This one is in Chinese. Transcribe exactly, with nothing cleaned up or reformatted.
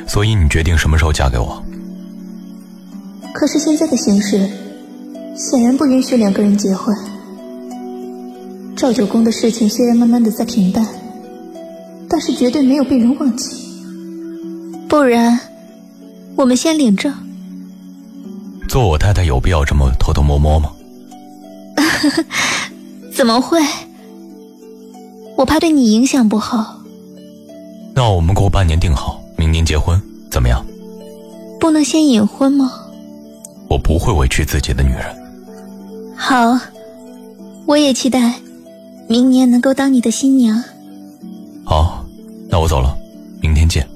所以你决定什么时候嫁给我？ 可是现在的形势显然不允许两个人结婚。赵九公的事情虽然慢慢的在平淡，但是绝对没有被人忘记。 不然我们先领证。 做我太太有必要这么偷偷摸摸吗？ 怎么会？我怕对你影响不好。 那我们过半年定好，明年结婚，怎么样？ 不能先隐婚吗？ 我不会委屈自己的女人。 好，我也期待明年能够当你的新娘。 好，那我走了，明天见。